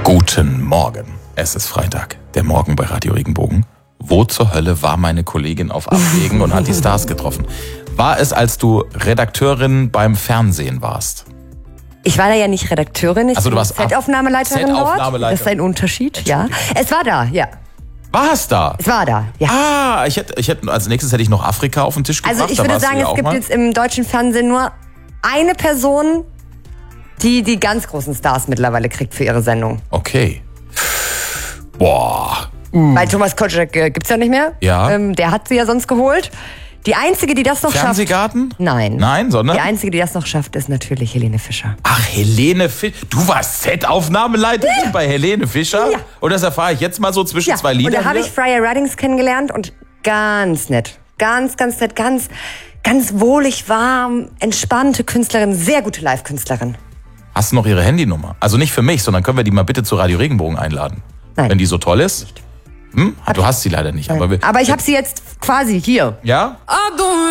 Guten Morgen. Es ist Freitag, der Morgen bei Radio Regenbogen. Wo zur Hölle war meine Kollegin auf Abwägen und hat die Stars getroffen? War es, als du Redakteurin beim Fernsehen warst? Ich war da ja nicht Redakteurin, ich Also, du bin warst Set-Aufnahmeleiterin dort. Das ist ein Unterschied, ja. Es war da, ja. War es da? Es war da, ja. Ich hätte als nächstes hätte ich noch Afrika auf den Tisch gebracht. Also ich würde sagen, es gibt jetzt im deutschen Fernsehen nur eine Person, die die ganz großen Stars mittlerweile kriegt für ihre Sendung. Okay. Boah. Weil Thomas Gottschalk gibt's ja nicht mehr. Ja. Der hat sie ja sonst geholt. Die einzige, die das noch Fernsehgarten? schafft... Nein. Nein, sondern? Die einzige, die das noch schafft, ist natürlich Helene Fischer. Ach, Helene Fischer. Du warst Set-Aufnahmeleiterin bei Helene Fischer? Ja. Und das erfahre ich jetzt mal so zwischen zwei Liedern. Und da habe ich Freya Ruddings kennengelernt und ganz nett. Ganz nett, ganz wohlig, warm, entspannte Künstlerin, sehr gute Live-Künstlerin. Hast du noch ihre Handynummer? Also nicht für mich, sondern können wir die mal bitte zu Radio Regenbogen einladen? Nein. Wenn die so toll ist? Du hast sie leider nicht. Aber ich habe sie jetzt quasi hier. Ja?